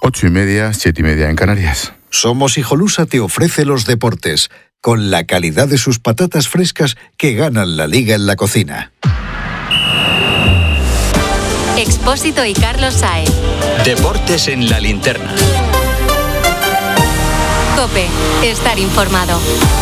8:30, 7:30 en Canarias. Somos Hijolusa te ofrece los deportes, con la calidad de sus patatas frescas que ganan la liga en la cocina. Expósito y Carlos Saez. Deportes en la linterna. COPE. Estar informado.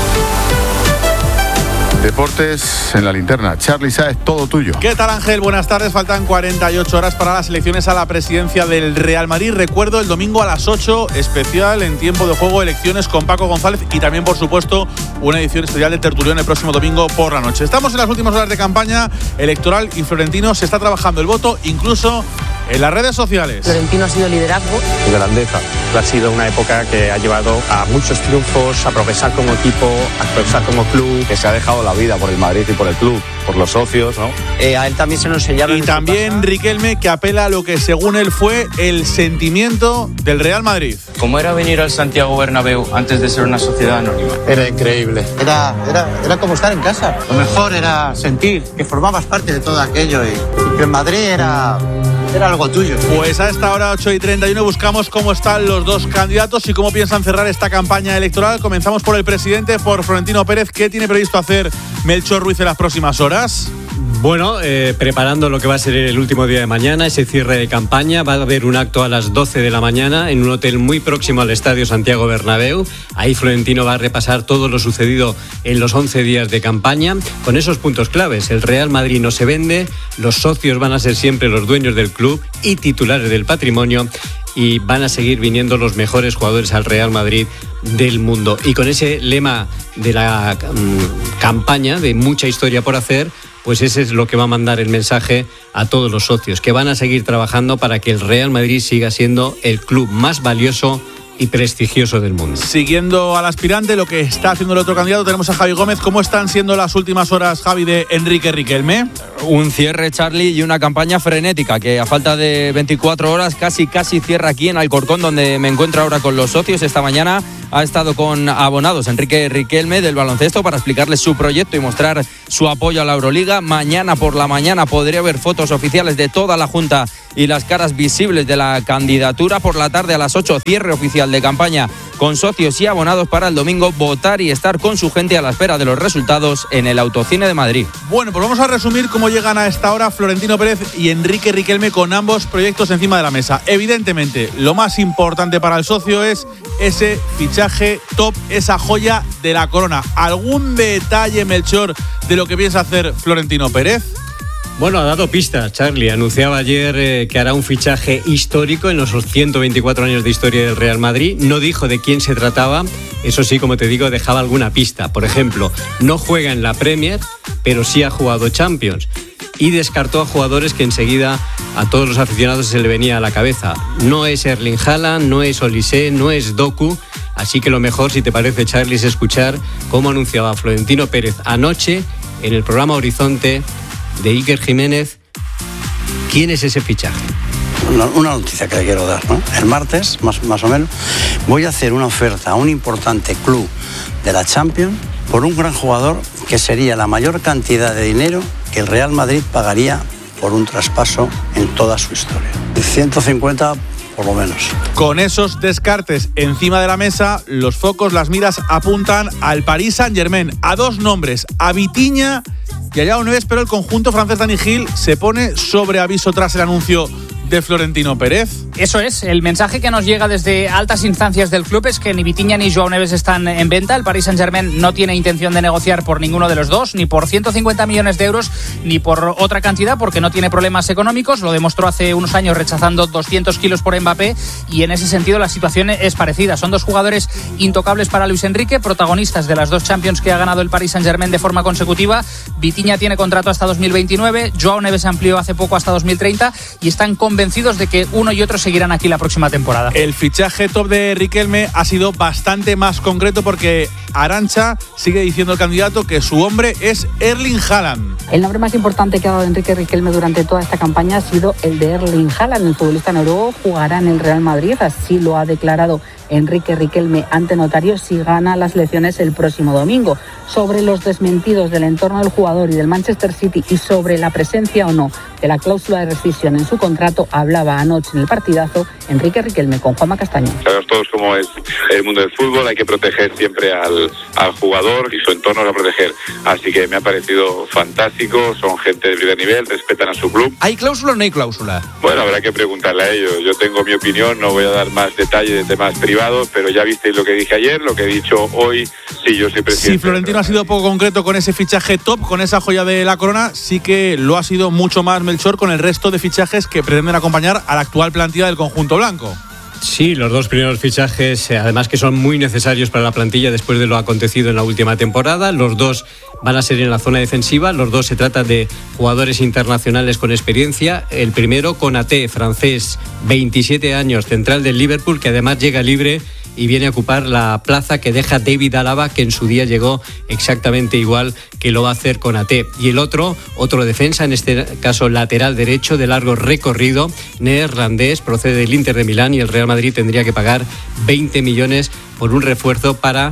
Deportes en la linterna. Charly Sáez, todo tuyo. ¿Qué tal, Ángel? Buenas tardes. Faltan 48 horas para las elecciones a la presidencia del Real Madrid. Recuerdo, el domingo a las 8, especial en tiempo de juego, elecciones con Paco González y también, por supuesto, una edición especial de Tertulión el próximo domingo por la noche. Estamos en las últimas horas de campaña electoral y Florentino se está trabajando el voto, incluso en las redes sociales. Florentino ha sido liderazgo. Grandeza. Ha sido una época que ha llevado a muchos triunfos, a progresar como equipo, a progresar como club. Que se ha dejado la vida por el Madrid y por el club, por los socios, ¿no? A él también se nos enseñaron. Y también Riquelme, que apela a lo que según él fue el sentimiento del Real Madrid. ¿Cómo era venir al Santiago Bernabéu antes de ser una sociedad anónima? Era increíble. Era como estar en casa. Lo mejor era sentir que formabas parte de todo aquello y que el Madrid era algo tuyo. Pues a esta hora, 8:31, buscamos cómo están los dos candidatos y cómo piensan cerrar esta campaña electoral. Comenzamos por el presidente, por Florentino Pérez. ¿Qué tiene previsto hacer Melchor Ruiz en las próximas horas? Bueno, preparando lo que va a ser el último día de mañana, ese cierre de campaña. Va a haber un acto a las 12 de la mañana en un hotel muy próximo al Estadio Santiago Bernabéu. Ahí Florentino va a repasar todo lo sucedido en los 11 días de campaña, con esos puntos claves. El Real Madrid no se vende, los socios van a ser siempre los dueños del club y titulares del patrimonio, y van a seguir viniendo los mejores jugadores al Real Madrid del mundo. Y con ese lema de la campaña, de mucha historia por hacer, pues ese es lo que va a mandar el mensaje a todos los socios, que van a seguir trabajando para que el Real Madrid siga siendo el club más valioso y prestigioso del mundo. Siguiendo al aspirante, lo que está haciendo el otro candidato, tenemos a Javi Gómez. ¿Cómo están siendo las últimas horas, Javi, de Enrique Riquelme? Un cierre, Charly, y una campaña frenética que a falta de 24 horas casi cierra aquí en Alcorcón, donde me encuentro ahora con los socios. Esta mañana ha estado con abonados Enrique Riquelme del baloncesto para explicarles su proyecto y mostrar su apoyo a la Euroliga. Mañana por la mañana podría haber fotos oficiales de toda la Junta y las caras visibles de la candidatura. Por la tarde a las 8, cierre oficial de campaña con socios y abonados para el domingo votar y estar con su gente a la espera de los resultados en el Autocine de Madrid. Bueno, pues vamos a resumir cómo llegan a esta hora Florentino Pérez y Enrique Riquelme con ambos proyectos encima de la mesa. Evidentemente, lo más importante para el socio es ese fichaje top, esa joya de la corona. ¿Algún detalle, Melchor, de lo que piensa hacer Florentino Pérez? Bueno, ha dado pistas, Charly. Anunciaba ayer que hará un fichaje histórico en los 124 años de historia del Real Madrid. No dijo de quién se trataba. Eso sí, como te digo, dejaba alguna pista. Por ejemplo, no juega en la Premier, pero sí ha jugado Champions. Y descartó a jugadores que enseguida a todos los aficionados se le venía a la cabeza. No es Erling Haaland, no es Olise, no es Doku. Así que lo mejor, si te parece, Charly, es escuchar cómo anunciaba Florentino Pérez anoche en el programa Horizonte de Iker Jiménez. ¿Quién es ese fichaje? Una noticia que le quiero dar, ¿no? El martes, más o menos, voy a hacer una oferta a un importante club de la Champions por un gran jugador que sería la mayor cantidad de dinero que el Real Madrid pagaría por un traspaso en toda su historia. 150 por lo menos. Con esos descartes encima de la mesa, los focos, las miras apuntan al Paris Saint-Germain, a dos nombres, a Vitinha y a Joao Neves, pero el conjunto francés Dani Gil se pone sobre aviso tras el anuncio de Florentino Pérez. Eso es, el mensaje que nos llega desde altas instancias del club es que ni Vitinha ni Joao Neves están en venta. El Paris Saint-Germain no tiene intención de negociar por ninguno de los dos, ni por 150 millones de euros, ni por otra cantidad, porque no tiene problemas económicos. Lo demostró hace unos años rechazando 200 kilos por Mbappé, y en ese sentido la situación es parecida. Son dos jugadores intocables para Luis Enrique, protagonistas de las dos Champions que ha ganado el Paris Saint-Germain de forma consecutiva. Vitinha tiene contrato hasta 2029, Joao Neves amplió hace poco hasta 2030 y están convencidos de que uno y otro seguirán aquí la próxima temporada. El fichaje top de Riquelme ha sido bastante más concreto porque Arantxa sigue diciendo el candidato que su hombre es Erling Haaland. El nombre más importante que ha dado Enrique Riquelme durante toda esta campaña ha sido el de Erling Haaland. El futbolista noruego jugará en el Real Madrid, así lo ha declarado Enrique Riquelme ante notarios si gana las elecciones el próximo domingo. Sobre los desmentidos del entorno del jugador y del Manchester City y sobre la presencia o no de la cláusula de rescisión en su contrato, hablaba anoche en el partidazo Enrique Riquelme con Juanma Castaño. Sabemos todos cómo es el mundo del fútbol, hay que proteger siempre al jugador y su entorno a proteger. Así que me ha parecido fantástico, son gente de primer nivel, respetan a su club. ¿Hay cláusula o no hay cláusula? Bueno, habrá que preguntarle a ellos. Yo tengo mi opinión, no voy a dar más detalles de temas privados, pero ya visteis lo que dije ayer, lo que he dicho hoy. Sí, yo soy presidente. Si Florentino ha sido poco concreto con ese fichaje top, con esa joya de la corona, sí que lo ha sido mucho más Melchor con el resto de fichajes que pretenden acompañar a la actual plantilla del conjunto blanco. Sí, los dos primeros fichajes, además que son muy necesarios para la plantilla después de lo acontecido en la última temporada. Los dos van a ser en la zona defensiva. Los dos se trata de jugadores internacionales con experiencia. El primero, Konaté, francés, 27 años, central del Liverpool, que además llega libre y viene a ocupar la plaza que deja David Alaba, que en su día llegó exactamente igual que lo va a hacer Konaté. Y el otro defensa, en este caso lateral derecho, de largo recorrido, neerlandés, procede del Inter de Milán, y el Real Madrid tendría que pagar 20 millones por un refuerzo para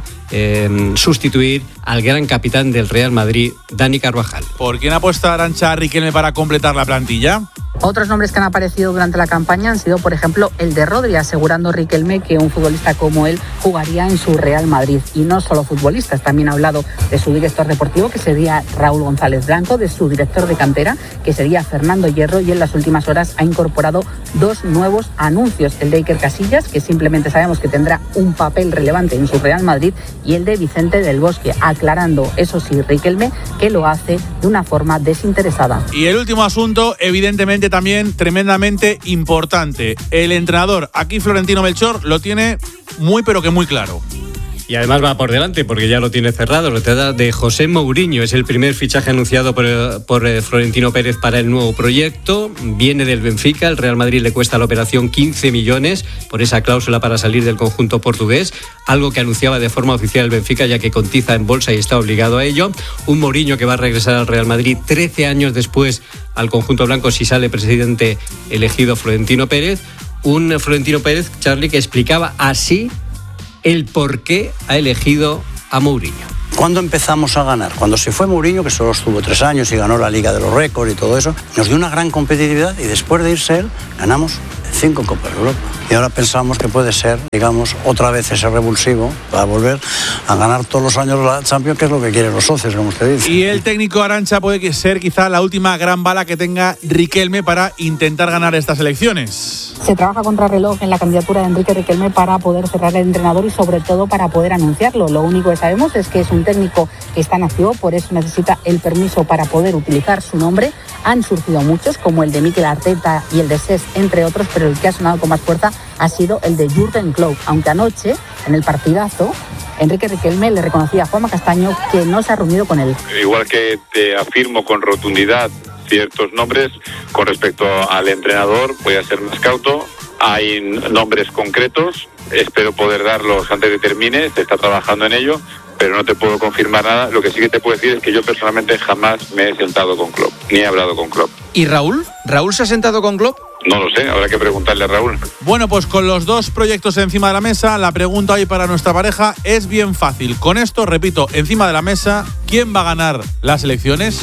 sustituir al gran capitán del Real Madrid, Dani Carvajal. ¿Por quién apuesta Arantxa Riquelme para completar la plantilla? Otros nombres que han aparecido durante la campaña han sido, por ejemplo, el de Rodri, asegurando Riquelme que un futbolista como él jugaría en su Real Madrid. Y no solo futbolistas, también ha hablado de su director deportivo, que sería Raúl González Blanco, de su director de cantera, que sería Fernando Hierro, y en las últimas horas ha incorporado dos nuevos anuncios: el de Iker Casillas, que simplemente sabemos que tendrá un papel relevante en su Real Madrid, y el de Vicente del Bosque, aclarando, eso sí, Riquelme, que lo hace de una forma desinteresada. Y el último asunto, evidentemente también tremendamente importante. El entrenador, aquí Florentino Melchor, lo tiene muy pero que muy claro. Y además va por delante porque ya lo tiene cerrado. Lo trata de José Mourinho. Es el primer fichaje anunciado por Florentino Pérez para el nuevo proyecto. Viene del Benfica. El Real Madrid le cuesta la operación 15 millones por esa cláusula para salir del conjunto portugués. Algo que anunciaba de forma oficial el Benfica, ya que cotiza en bolsa y está obligado a ello. Un Mourinho que va a regresar al Real Madrid 13 años después al conjunto blanco si sale presidente elegido Florentino Pérez. Un Florentino Pérez, Charlie, que explicaba así el por qué ha elegido a Mourinho. ¿Cuándo empezamos a ganar? Cuando se fue Mourinho, que solo estuvo 3 años y ganó la Liga de los Récords y todo eso, nos dio una gran competitividad, y después de irse él, ganamos 5 Copas de Europa. Y ahora pensamos que puede ser, digamos, otra vez ese revulsivo para volver a ganar todos los años la Champions, que es lo que quieren los socios, como usted dice. Y el técnico Arantxa puede ser quizá la última gran bala que tenga Riquelme para intentar ganar estas elecciones. Se trabaja contra reloj en la candidatura de Enrique Riquelme para poder cerrar el entrenador y sobre todo para poder anunciarlo. Lo único que sabemos es que es un técnico que está en activo, por eso necesita el permiso para poder utilizar su nombre. Han surgido muchos, como el de Mikel Arteta y el de Cesc, entre otros, pero el que ha sonado con más fuerza ha sido el de Jürgen Klopp, aunque anoche, en el partidazo, Enrique Riquelme le reconocía a Juanma Castaño que no se ha reunido con él. Igual que te afirmo con rotundidad ciertos nombres, con respecto al entrenador voy a ser más cauto. Hay nombres concretos, espero poder darlos antes de que termine, se está trabajando en ello, pero no te puedo confirmar nada. Lo que sí que te puedo decir es que yo personalmente jamás me he sentado con Klopp, ni he hablado con Klopp. ¿Y Raúl? ¿Raúl se ha sentado con Klopp? No lo sé, habrá que preguntarle a Raúl. Bueno, pues con los dos proyectos encima de la mesa, la pregunta hoy para nuestra pareja es bien fácil. Con esto, repito, encima de la mesa, ¿quién va a ganar las elecciones?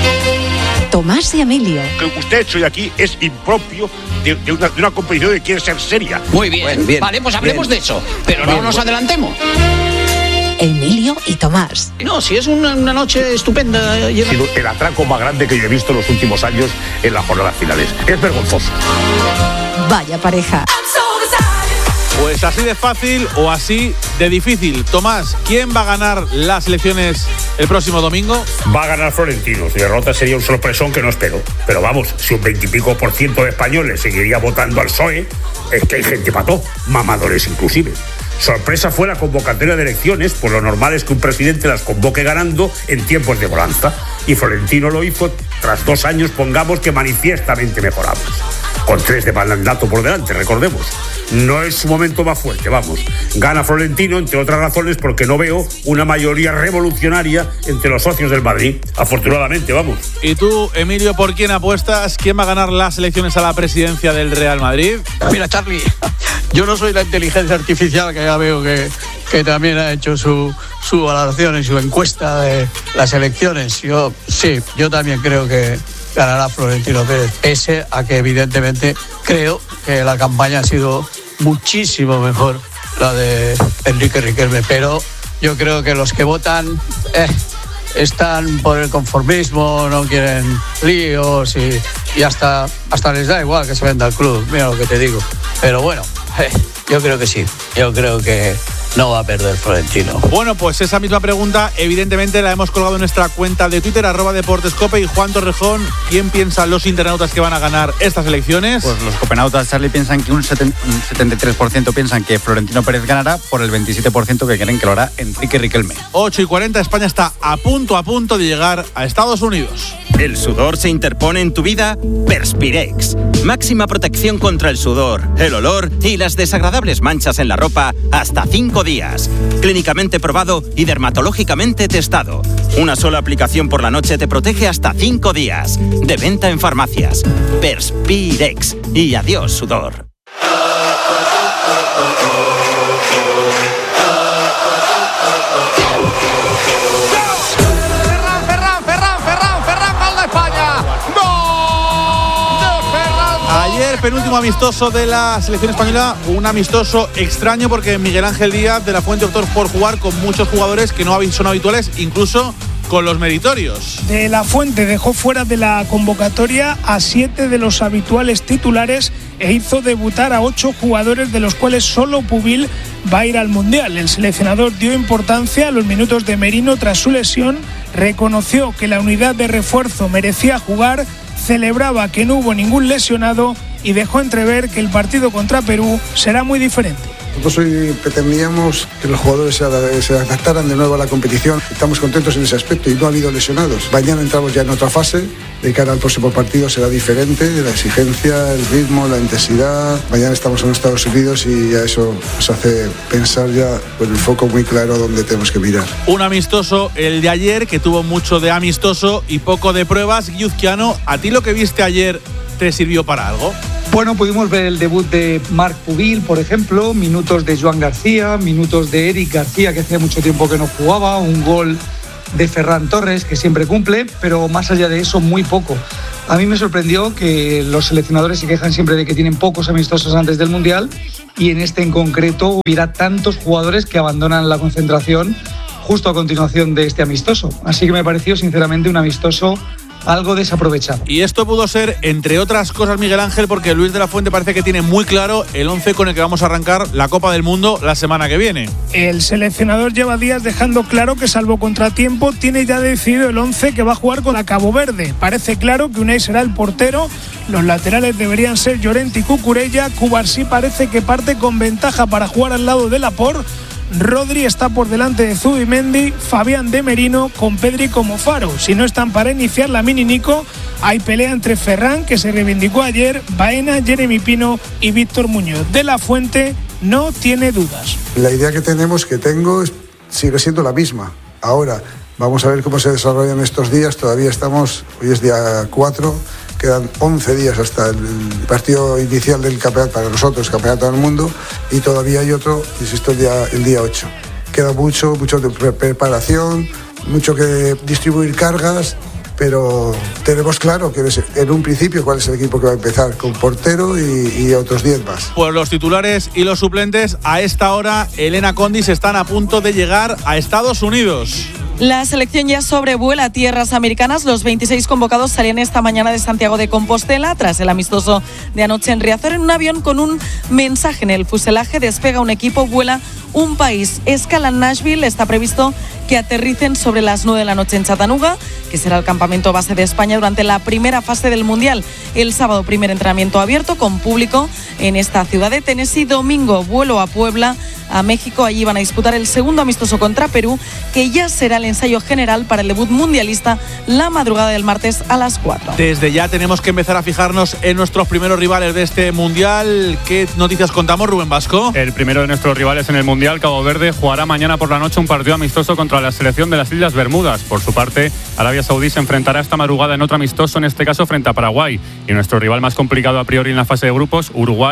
Tomás y Emilio. Lo que usted ha hecho hoy aquí es impropio de una competición que quiere ser seria. Muy bien, bien. Vale, pues hablemos de eso, pero no nos adelantemos. Emilio y Tomás. No, si es una noche estupenda. Ha sido el atraco más grande que yo he visto en los últimos años en las jornadas finales. Es vergonzoso. Vaya pareja. Pues así de fácil o así de difícil. Tomás, ¿quién va a ganar las elecciones el próximo domingo? Va a ganar Florentino. Su derrota sería un sorpresón que no espero. Pero vamos, si un 20 y pico % de españoles seguiría votando al PSOE, es que hay gente pató, mamadores inclusive. Sorpresa fue la convocatoria de elecciones, pues lo normal es que un presidente las convoque ganando en tiempos de bonanza. Y Florentino lo hizo tras 2 años, pongamos que manifiestamente mejorables. Con 3 de mandato por delante, recordemos. No es su momento más fuerte, vamos. Gana Florentino, entre otras razones, porque no veo una mayoría revolucionaria entre los socios del Madrid. Afortunadamente, vamos. ¿Y tú, Emilio, por quién apuestas? ¿Quién va a ganar las elecciones a la presidencia del Real Madrid? Mira, Charlie, yo no soy la inteligencia artificial que ya veo que que también ha hecho su valoración y su encuesta de las elecciones. Yo también creo que ganará Florentino Pérez, pese a que evidentemente creo que la campaña ha sido muchísimo mejor la de Enrique Riquelme, pero yo creo que los que votan están por el conformismo, no quieren líos y hasta les da igual que se venda el club, mira lo que te digo. Pero bueno, yo creo que sí, yo creo que no va a perder Florentino. Bueno, pues esa misma pregunta evidentemente la hemos colgado en nuestra cuenta de Twitter, @deportescope. Y Juan Torrejón, ¿quién piensan los internautas que van a ganar estas elecciones? Pues los copenautas, Charlie, piensan que un 73% piensan que Florentino Pérez ganará, por el 27% que creen que lo hará Enrique Riquelme. 8:40, España está a punto de llegar a Estados Unidos. ¿El sudor se interpone en tu vida? Perspirex. Máxima protección contra el sudor, el olor y las desagradables manchas en la ropa hasta 5 días. Clínicamente probado y dermatológicamente testado. Una sola aplicación por la noche te protege hasta 5 días. De venta en farmacias. Perspirex. Y adiós, sudor. Ayer, penúltimo amistoso de la selección española, un amistoso extraño porque Miguel Ángel Díaz de la Fuente optó por jugar con muchos jugadores que no son habituales, incluso con los meritorios. De la Fuente dejó fuera de la convocatoria a 7 de los habituales titulares e hizo debutar a 8 jugadores, de los cuales solo Pubil va a ir al Mundial. El seleccionador dio importancia a los minutos de Merino tras su lesión, reconoció que la unidad de refuerzo merecía jugar, celebraba que no hubo ningún lesionado y dejó entrever que el partido contra Perú será muy diferente. Nosotros hoy pretendíamos que los jugadores se adaptaran de nuevo a la competición. Estamos contentos en ese aspecto y no ha habido lesionados. Mañana entramos ya en otra fase. De cara al próximo partido será diferente, la exigencia, el ritmo, la intensidad. Mañana estamos en Estados Unidos y ya eso nos hace pensar ya con el foco muy claro dónde tenemos que mirar. Un amistoso, el de ayer, que tuvo mucho de amistoso y poco de pruebas. Guizquiano, ¿a ti lo que viste ayer te sirvió para algo? Bueno, pudimos ver el debut de Marc Pubil, por ejemplo, minutos de Joan García, minutos de Eric García, que hacía mucho tiempo que no jugaba, un gol de Ferran Torres, que siempre cumple, pero más allá de eso, muy poco. A mí me sorprendió que los seleccionadores se quejan siempre de que tienen pocos amistosos antes del Mundial y en este en concreto hubiera tantos jugadores que abandonan la concentración justo a continuación de este amistoso. Así que me pareció sinceramente un amistoso algo desaprovechado. Y esto pudo ser, entre otras cosas, Miguel Ángel, porque Luis de la Fuente parece que tiene muy claro el 11 con el que vamos a arrancar la Copa del Mundo la semana que viene. El seleccionador lleva días dejando claro que, salvo contratiempo, tiene ya decidido el 11 que va a jugar con la Cabo Verde. Parece claro que Unai será el portero, los laterales deberían ser Llorente y Cucurella, Cubarsí parece que parte con ventaja para jugar al lado de Laporte, Rodri está por delante de Zubimendi, Fabián de Merino con Pedri como faro. Si no están para iniciar la mini Nico, hay pelea entre Ferran, que se reivindicó ayer, Baena, Jeremy Pino y Víctor Muñoz. De la Fuente no tiene dudas. La idea que tengo sigue siendo la misma. Ahora, vamos a ver cómo se desarrollan estos días. Todavía estamos, hoy es día 4, quedan 11 días hasta el partido inicial del campeonato, para nosotros, Campeonato del Mundo, y todavía hay otro, insisto, el día 8. Queda mucho de preparación, mucho que distribuir cargas, pero tenemos claro que en un principio cuál es el equipo que va a empezar, con portero y otros 10 más. Pues los titulares y los suplentes a esta hora, Elena Condis, están a punto de llegar a Estados Unidos. La selección ya sobrevuela tierras americanas. Los 26 convocados salían esta mañana de Santiago de Compostela tras el amistoso de anoche en Riazor en un avión con un mensaje en el fuselaje. Despega un equipo, vuela un país. Escala en Nashville. Está previsto que aterricen sobre las 9 de la noche en Chattanooga, que será el campamento base de España durante la primera fase del Mundial. El sábado, primer entrenamiento abierto con público en esta ciudad de Tennessee. Domingo, vuelo a Puebla, a México. Allí van a disputar el segundo amistoso contra Perú, que ya será el ensayo general para el debut mundialista la madrugada del martes a las 4. Desde ya tenemos que empezar a fijarnos en nuestros primeros rivales de este Mundial. ¿Qué noticias contamos, Rubén Vasco? El primero de nuestros rivales en el Mundial, Cabo Verde, jugará mañana por la noche un partido amistoso contra la selección de las Islas Bermudas. Por su parte, Arabia Saudí se enfrentará esta madrugada en otro amistoso, en este caso frente a Paraguay. Y nuestro rival más complicado a priori en la fase de grupos, Uruguay,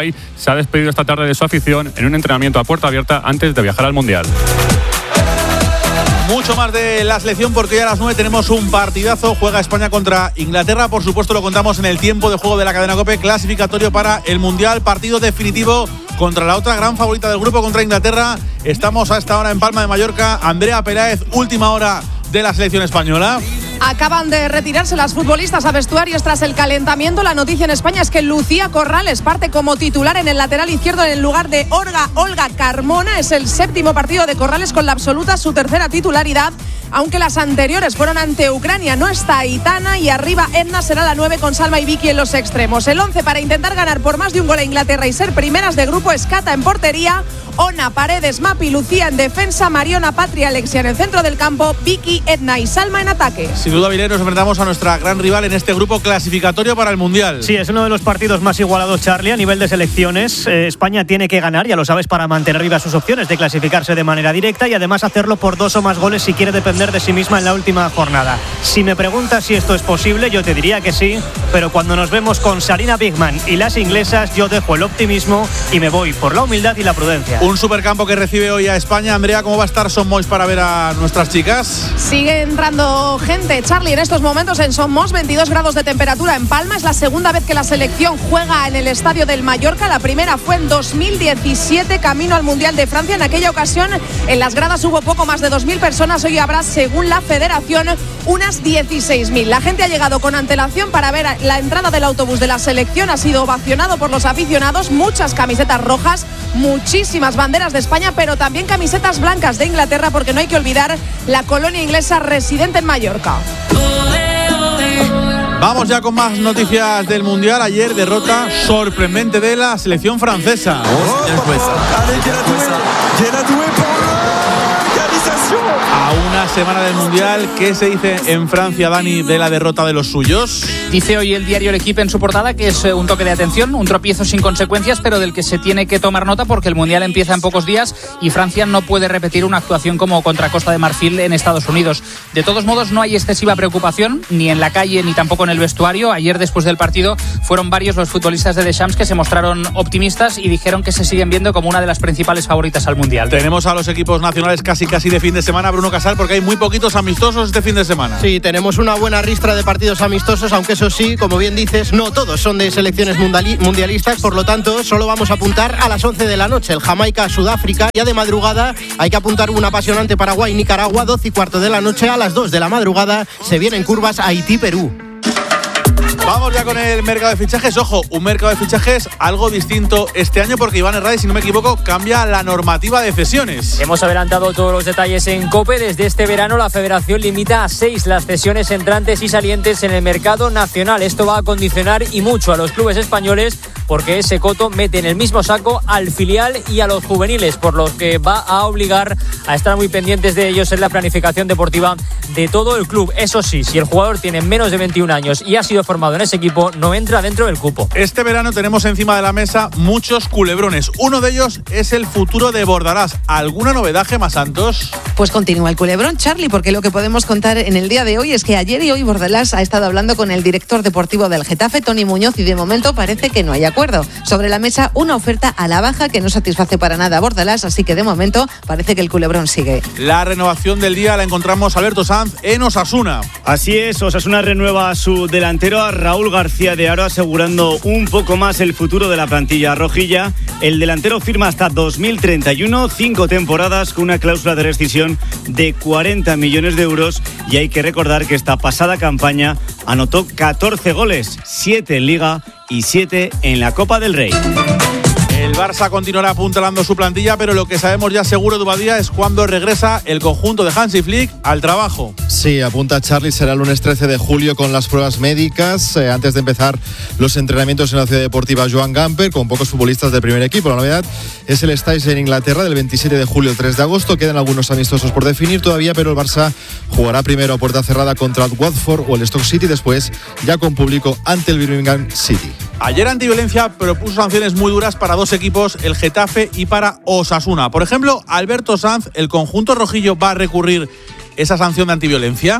Depay se ha despedido esta tarde de su afición en un entrenamiento a puerta abierta antes de viajar al Mundial. Mucho más de la selección porque hoy a las 9 tenemos un partidazo. Juega España contra Inglaterra. Por supuesto lo contamos en el tiempo de juego de la cadena COPE. Clasificatorio para el Mundial. Partido definitivo contra la otra gran favorita del grupo, contra Inglaterra. Estamos a esta hora en Palma de Mallorca. Andrea Peláez, última hora de la selección española. Acaban de retirarse las futbolistas a vestuarios tras el calentamiento. La noticia en España es que Lucía Corrales parte como titular en el lateral izquierdo en el lugar de Olga Carmona. Es el 7º partido de Corrales con la absoluta, su tercera titularidad, aunque las anteriores fueron ante Ucrania. No está Aitana y arriba Edna será la 9 con Salma y Vicky en los extremos. El 11 para intentar ganar por más de un gol a Inglaterra y ser primeras de grupo es Cata en portería, Ona, Paredes, Mapi, Lucía en defensa, Mariona, Patria, Alexia en el centro del campo, Vicky, Edna y Salma en ataque. Sin duda, Vilés, nos enfrentamos a nuestra gran rival en este grupo clasificatorio para el Mundial. Sí, es uno de los partidos más igualados, Charlie, a nivel de selecciones. España tiene que ganar, ya lo sabes, para mantener vivas sus opciones de clasificarse de manera directa y además hacerlo por 2 o más goles si quiere depender de sí misma en la última jornada. Si me preguntas si esto es posible, yo te diría que sí, pero cuando nos vemos con Sarina Bigman y las inglesas, yo dejo el optimismo y me voy por la humildad y la prudencia. Un supercampo que recibe hoy a España. Andrea, ¿cómo va a estar Son Moix para ver a nuestras chicas? Sigue entrando gente, Charlie, en estos momentos en Son Moix, 22 grados de temperatura en Palma. Es la segunda vez que la selección juega en el estadio del Mallorca. La primera fue en 2017, camino al Mundial de Francia. En aquella ocasión en las gradas hubo poco más de 2.000 personas. Hoy habrá, según la federación, unas 16.000. La gente ha llegado con antelación para ver la entrada del autobús de la selección. Ha sido ovacionado por los aficionados. Muchas camisetas rojas, muchísimas banderas de España, pero también camisetas blancas de Inglaterra, porque no hay que olvidar la colonia inglesa residente en Mallorca. Vamos ya con más noticias del Mundial. Ayer derrota sorprendente de la selección francesa. A una semana del Mundial, ¿qué se dice en Francia, Dani, de la derrota de los suyos? Dice hoy el diario El Equipe en su portada que es un toque de atención, un tropiezo sin consecuencias, pero del que se tiene que tomar nota porque el Mundial empieza en pocos días y Francia no puede repetir una actuación como contra Costa de Marfil en Estados Unidos. De todos modos, no hay excesiva preocupación, ni en la calle ni tampoco en el vestuario. Ayer, después del partido, fueron varios los futbolistas de Deschamps que se mostraron optimistas y dijeron que se siguen viendo como una de las principales favoritas al Mundial. Tenemos a los equipos nacionales casi de fin de semana, Bruno Casal, porque hay muy poquitos amistosos este fin de semana. Sí, tenemos una buena ristra de partidos amistosos, aunque eso sí, como bien dices, no todos son de selecciones mundialistas, por lo tanto, solo vamos a apuntar a las 11 de la noche, el Jamaica-Sudáfrica, ya de madrugada hay que apuntar un apasionante Paraguay-Nicaragua, 12:15 de la noche, a las 2 de la madrugada se vienen curvas Haití-Perú. Vamos ya con el mercado de fichajes. Ojo, un mercado de fichajes algo distinto este año porque Iván Herrade, si no me equivoco, cambia la normativa de cesiones. Hemos adelantado todos los detalles en COPE. Desde este verano la Federación limita a 6 las cesiones entrantes y salientes en el mercado nacional. Esto va a condicionar y mucho a los clubes españoles porque ese coto mete en el mismo saco al filial y a los juveniles, por lo que va a obligar a estar muy pendientes de ellos en la planificación deportiva de todo el club. Eso sí, si el jugador tiene menos de 21 años y ha sido formado en ese equipo, no entra dentro del cupo. Este verano tenemos encima de la mesa muchos culebrones. Uno de ellos es el futuro de Bordalás. ¿Alguna novedad, Gemma Santos? Pues continúa el culebrón, Charlie, porque lo que podemos contar en el día de hoy es que ayer y hoy Bordalás ha estado hablando con el director deportivo del Getafe, Toni Muñoz, y de momento parece que no hay acuerdo. Sobre la mesa, una oferta a la baja que no satisface para nada a Bordalás, así que de momento parece que el culebrón sigue. La renovación del día la encontramos Alberto Sanz en Osasuna. Así es, Osasuna renueva a su delantero, a Raúl García de Aro, asegurando un poco más el futuro de la plantilla rojilla. El delantero firma hasta 2031, 5 temporadas con una cláusula de rescisión de 40 millones de euros, y hay que recordar que esta pasada campaña anotó 14 goles, 7 en Liga y 7 en la Copa del Rey. El Barça continuará apuntalando su plantilla, pero lo que sabemos ya seguro, Dubadía, es cuándo regresa el conjunto de Hansi Flick al trabajo. Sí, apunta Charlie, será el lunes 13 de julio con las pruebas médicas, antes de empezar los entrenamientos en la ciudad deportiva Joan Gamper, con pocos futbolistas del primer equipo. La novedad es el Styles en Inglaterra del 27 de julio al 3 de agosto. Quedan algunos amistosos por definir todavía, pero el Barça jugará primero a puerta cerrada contra el Watford o el Stoke City, después ya con público ante el Birmingham City. Ayer Antiviolencia propuso sanciones muy duras para dos equipos, el Getafe y para Osasuna. Por ejemplo, Alberto Sanz, ¿el conjunto rojillo va a recurrir esa sanción de antiviolencia?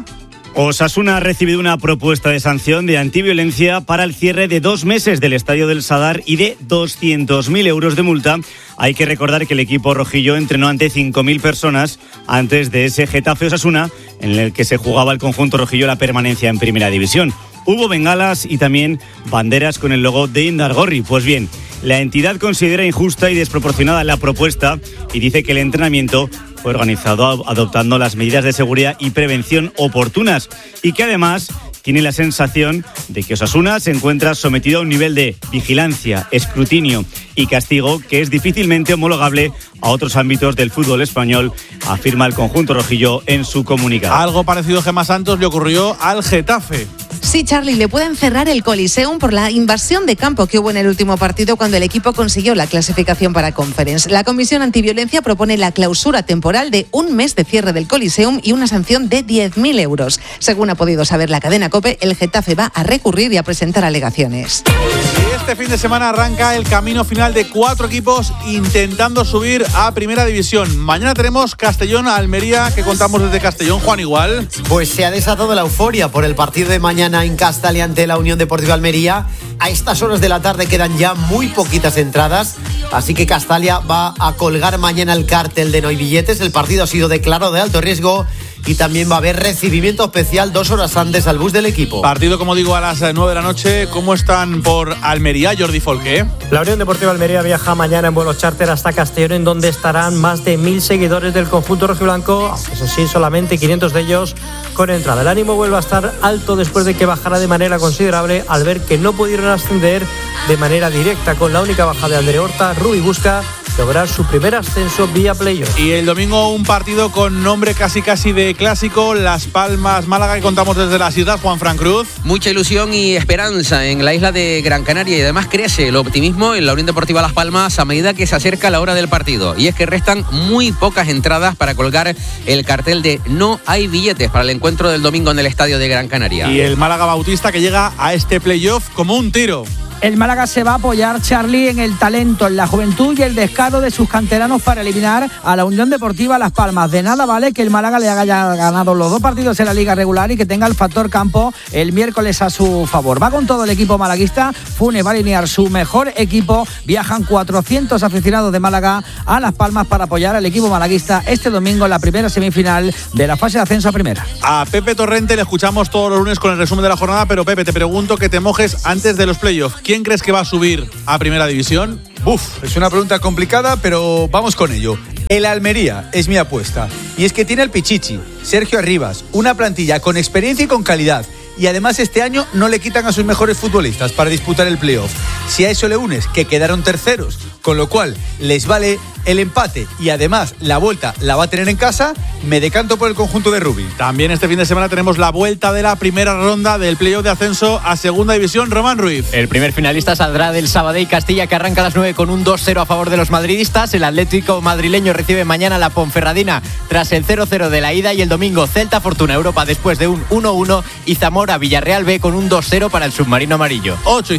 Osasuna ha recibido una propuesta de sanción de antiviolencia para el cierre de 2 meses del Estadio del Sadar y de 200.000 euros de multa. Hay que recordar que el equipo rojillo entrenó ante 5.000 personas antes de ese Getafe Osasuna, en el que se jugaba el conjunto rojillo la permanencia en Primera División. Hubo bengalas y también banderas con el logo de Indargorri. Pues bien, la entidad considera injusta y desproporcionada la propuesta y dice que el entrenamiento fue organizado adoptando las medidas de seguridad y prevención oportunas y que además tiene la sensación de que Osasuna se encuentra sometido a un nivel de vigilancia, escrutinio y castigo que es difícilmente homologable a otros ámbitos del fútbol español, afirma el conjunto rojillo en su comunicado. Algo parecido, Gemma Santos, le ocurrió al Getafe. Sí, Charlie, le pueden cerrar el Coliseum por la invasión de campo que hubo en el último partido cuando el equipo consiguió la clasificación para Conference. La Comisión Antiviolencia propone la clausura temporal de 1 mes de cierre del Coliseum y una sanción de 10.000 euros. Según ha podido saber la cadena COPE, el Getafe va a recurrir y a presentar alegaciones. Y este fin de semana arranca el camino final de 4 equipos intentando subir a Primera División. Mañana tenemos Castellón-Almería, que contamos desde Castellón. Juan, igual. Pues se ha desatado la euforia por el partido de mañana en Castalia ante la Unión Deportiva Almería. A estas horas de la tarde quedan ya muy poquitas entradas, así que Castalia va a colgar mañana el cartel de no hay billetes. El partido ha sido declarado de alto riesgo y también va a haber recibimiento especial 2 horas antes al bus del equipo. Partido, como digo, a las 9 de la noche. ¿Cómo están por Almería, Jordi Folqué? La Unión Deportiva Almería viaja mañana en vuelo charter hasta Castellón, en donde estarán más de 1.000 seguidores del conjunto rojiblanco, aunque eso sí, solamente 500 de ellos con entrada. El ánimo vuelve a estar alto después de que bajara de manera considerable al ver que no pudieron ascender de manera directa. Con la única baja de Ander Horta, Rubí busca lograr su primer ascenso vía playoff. Y el domingo un partido con nombre casi de clásico, Las Palmas Málaga, que contamos desde las islas. Juan Fran Cruz. Mucha ilusión y esperanza en la isla de Gran Canaria y además crece el optimismo en la Unión Deportiva Las Palmas a medida que se acerca la hora del partido, y es que restan muy pocas entradas para colgar el cartel de no hay billetes para el encuentro del domingo en el estadio de Gran Canaria. Y el Málaga Bautista, que llega a este playoff como un tiro. El Málaga se va a apoyar, Charlie, en el talento, en la juventud y el descaro de sus canteranos para eliminar a la Unión Deportiva Las Palmas. De nada vale que el Málaga le haya ganado los 2 partidos en la Liga regular y que tenga el factor campo el miércoles a su favor. Va con todo el equipo malaguista. Funes va a alinear su mejor equipo. Viajan 400 aficionados de Málaga a Las Palmas para apoyar al equipo malaguista este domingo en la primera semifinal de la fase de ascenso a primera. A Pepe Torrente le escuchamos todos los lunes con el resumen de la jornada, pero Pepe, te pregunto que te mojes antes de los playoffs. ¿Quién crees que va a subir a Primera División? Es una pregunta complicada, pero vamos con ello. El Almería es mi apuesta. Y es que tiene el Pichichi, Sergio Arribas, una plantilla con experiencia y con calidad. Y además este año no le quitan a sus mejores futbolistas para disputar el playoff. Si a eso le unes que quedaron terceros, con lo cual les vale el empate y además la vuelta la va a tener en casa, me decanto por el conjunto de Rubí. También este fin de semana tenemos la vuelta de la primera ronda del playoff de ascenso a Segunda División. Román Ruiz. El primer finalista saldrá del Sabadell Castilla, que arranca a las 9 con un 2-0 a favor de los madridistas. El Atlético madrileño recibe mañana la Ponferradina tras el 0-0 de la ida, y el domingo Celta Fortuna Europa después de un 1-1 y Zamora Villarreal B con un 2-0 para el submarino amarillo.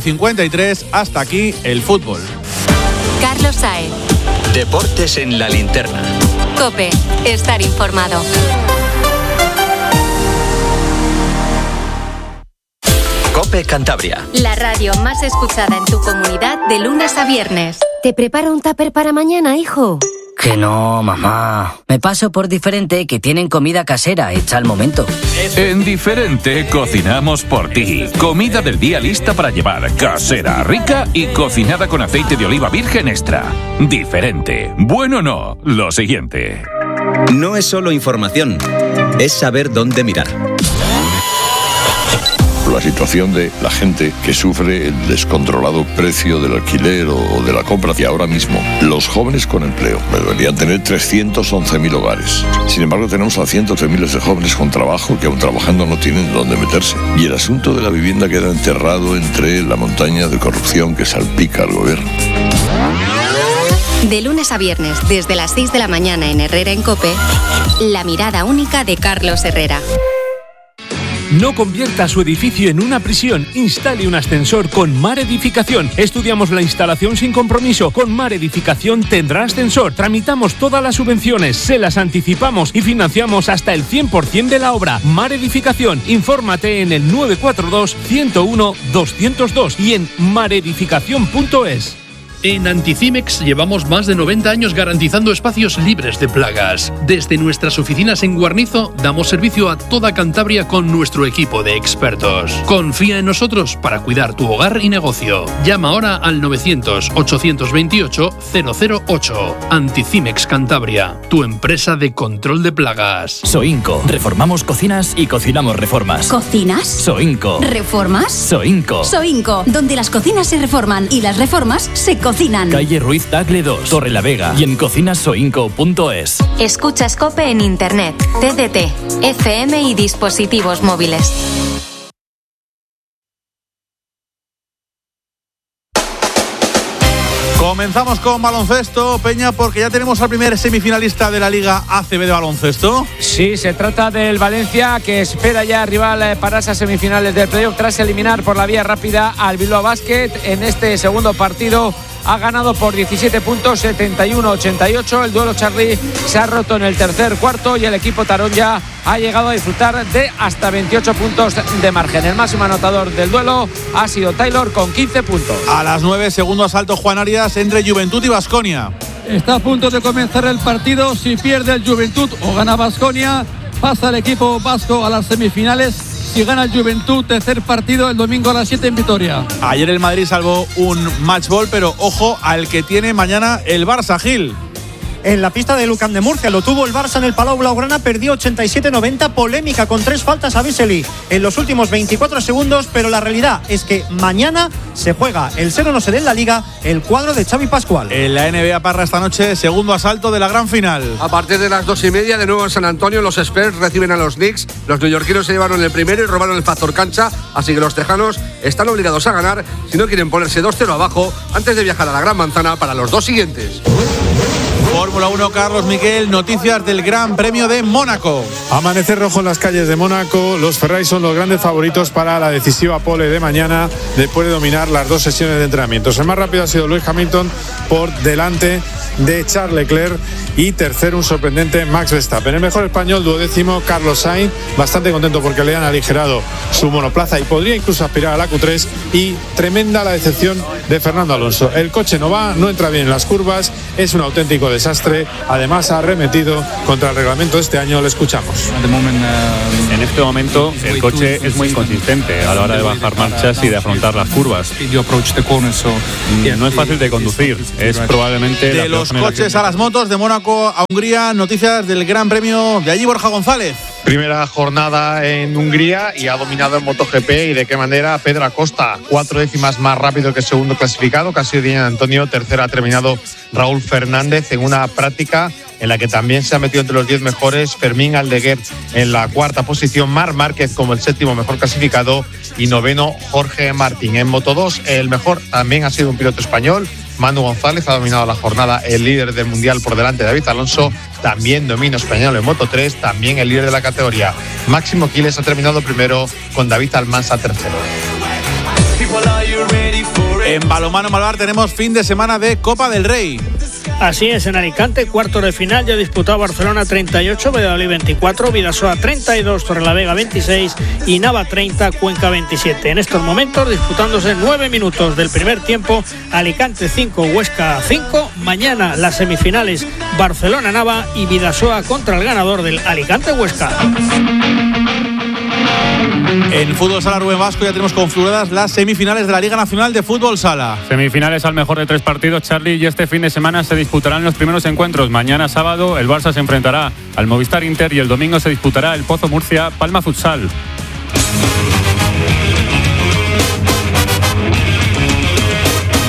8:53, hasta aquí el fútbol. Carlos Saez. Deportes en la linterna. COPE, estar informado. COPE Cantabria. La radio más escuchada en tu comunidad de lunes a viernes. ¿Te preparo un tupper para mañana, hijo? Que no, mamá. Me paso por Diferente, que tienen comida casera hecha al momento. En Diferente cocinamos por ti. Comida del día lista para llevar, casera, rica y cocinada con aceite de oliva virgen extra. Diferente. Bueno, no. Lo siguiente. No es solo información, es saber dónde mirar. La situación de la gente que sufre el descontrolado precio del alquiler o de la compra. Y ahora mismo, los jóvenes con empleo deberían tener 311.000 hogares. Sin embargo, tenemos a cientos de miles de jóvenes con trabajo que aún trabajando no tienen dónde meterse. Y el asunto de la vivienda queda enterrado entre la montaña de corrupción que salpica al gobierno. De lunes a viernes, desde las 6 de la mañana en Herrera en COPE, la mirada única de Carlos Herrera. No convierta su edificio en una prisión. Instale un ascensor con Mar Edificación. Estudiamos la instalación sin compromiso. Con Mar Edificación tendrá ascensor. Tramitamos todas las subvenciones, se las anticipamos y financiamos hasta el 100% de la obra. Mar Edificación. Infórmate en el 942 101 202 y en maredificación.es. En Anticimex llevamos más de 90 años garantizando espacios libres de plagas. Desde nuestras oficinas en Guarnizo damos servicio a toda Cantabria con nuestro equipo de expertos. Confía en nosotros para cuidar tu hogar y negocio. Llama ahora al 900-828-008. Anticimex Cantabria, tu empresa de control de plagas. Soinco. Reformamos cocinas y cocinamos reformas. ¿Cocinas? Soinco. ¿Reformas? Soinco. Soinco, donde las cocinas se reforman y las reformas se cocinan. Calle Ruiz Tagle 2, Torrelavega y en cocinasoinco.es. Escuchas COPE en Internet, TDT, FM y dispositivos móviles. Comenzamos con baloncesto, Peña, porque ya tenemos al primer semifinalista de la Liga ACB de baloncesto. Sí, se trata del Valencia, que espera ya rival para esas semifinales del playoff tras eliminar por la vía rápida al Bilbao Basket. En este segundo partido ha ganado por 17 puntos, 71-88. El duelo, Charlie, se ha roto en el tercer cuarto y el equipo Tarón ya ha llegado a disfrutar de hasta 28 puntos de margen. El máximo anotador del duelo ha sido Taylor con 15 puntos. A las 9, segundo asalto, Juan Arias, entre Juventud y Baskonia. Está a punto de comenzar el partido. Si pierde el Juventud o gana Baskonia, pasa el equipo vasco a las semifinales. Si gana el Juventud, tercer partido el domingo a las 7 en Vitoria. Ayer el Madrid salvó un match ball, pero ojo al que tiene mañana el Barça, Gil. En la pista de Lucan de Murcia lo tuvo el Barça en el Palau Blaugrana, perdió 87-90, polémica con 3 faltas a Vesely en los últimos 24 segundos, pero la realidad es que mañana se juega el 0 no se dé en la Liga, el cuadro de Xavi Pascual. En la NBA Parra esta noche, segundo asalto de la gran final. A partir de las 2:30, de nuevo en San Antonio, los Spurs reciben a los Knicks. Los neoyorquinos se llevaron el primero y robaron el factor cancha, así que los tejanos están obligados a ganar si no quieren ponerse 2-0 abajo antes de viajar a la Gran Manzana para los dos siguientes. Fórmula 1, Carlos Miquel, noticias del Gran Premio de Mónaco. Amanecer rojo en las calles de Mónaco. Los Ferrari son los grandes favoritos para la decisiva pole de mañana, después de dominar las 2 sesiones de entrenamientos. El más rápido ha sido Lewis Hamilton por delante de Charles Leclerc y tercero un sorprendente Max Verstappen. El mejor español, 12º, Carlos Sainz, bastante contento porque le han aligerado su monoplaza y podría incluso aspirar a la Q3, y tremenda la decepción de Fernando Alonso. El coche no entra bien en las curvas, es un auténtico desastre, además ha arremetido contra el reglamento de este año. Le escuchamos. En este momento el coche es muy inconsistente a la hora de bajar marchas y de afrontar las curvas. No es fácil de conducir, es probablemente de los coches a las motos, de Mónaco a Hungría, noticias del Gran Premio de allí, Borja González. Primera jornada en Hungría y ha dominado en MotoGP, y de qué manera. Pedro Acosta, 4 décimas más rápido que el segundo clasificado, que ha sido Diana Antonio. Tercera ha terminado Raúl Fernández, en una práctica en la que también se ha metido entre los 10 mejores Fermín Aldeguer en la cuarta posición, Marc Márquez como el séptimo mejor clasificado y noveno Jorge Martín. En Moto2 el mejor también ha sido un piloto español, Manu González, ha dominado la jornada, el líder del mundial por delante de David Alonso. También dominio español en Moto3, también el líder de la categoría Máximo Quiles ha terminado primero, con David Almansa tercero. En balonmano Malvar tenemos fin de semana de Copa del Rey. Así es, en Alicante, cuartos de final, ya disputado Barcelona 38, Valladolid 24, Vidasoa 32, Torrelavega 26 y Nava 30, Cuenca 27. En estos momentos disputándose 9 minutos del primer tiempo, Alicante 5, Huesca 5. Mañana las semifinales, Barcelona-Nava y Vidasoa contra el ganador del Alicante-Huesca. En Fútbol Sala Rubén Vasco ya tenemos configuradas las semifinales de la Liga Nacional de Fútbol Sala. Semifinales al mejor de 3 partidos, Charlie, y este fin de semana se disputarán los primeros encuentros. Mañana sábado el Barça se enfrentará al Movistar Inter y el domingo se disputará el Pozo Murcia Palma Futsal.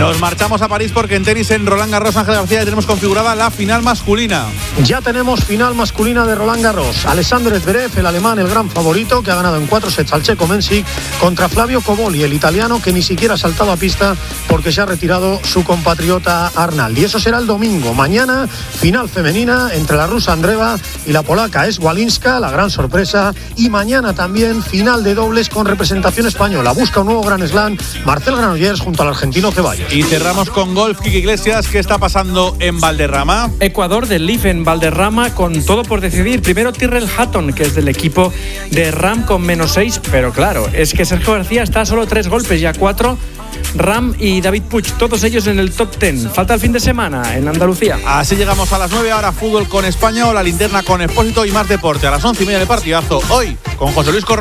Nos marchamos a París porque en tenis en Roland Garros, Ángel García, ya tenemos configurada la final masculina. Ya tenemos final masculina de Roland Garros. Alexander Zverev, el alemán, el gran favorito, que ha ganado en 4 sets al checo Mensik, contra Flavio Cobolli, el italiano, que ni siquiera ha saltado a pista porque se ha retirado su compatriota Arnaldi. Y eso será el domingo. Mañana, final femenina entre la rusa Andreeva y la polaca Eswalinska, la gran sorpresa. Y mañana también final de dobles con representación española. Busca un nuevo Grand Slam Marcel Granollers junto al argentino Ceballos. Y cerramos con golf. Kiki Iglesias, ¿qué está pasando en Valderrama? Ecuador del Leaf en Valderrama con todo por decidir. Primero Tyrrell Hatton, que es del equipo de Ram con -6, pero claro, es que Sergio García está a solo 3 golpes, ya 4. Ram y David Puig, todos ellos en el top 10. Falta el fin de semana en Andalucía. Así llegamos a las 9, ahora fútbol con España o la linterna con Expósito y más deporte. A las 11:30 de partidazo, hoy con José Luis Corral.